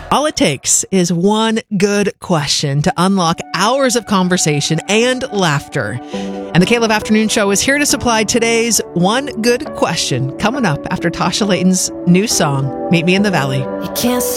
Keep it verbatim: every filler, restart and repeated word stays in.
All it takes is one good question to unlock hours of conversation and laughter. And the K-Love Afternoon Show is here to supply today's one good question, coming up after Tasha Layton's new song, Meet Me in the Valley. You can't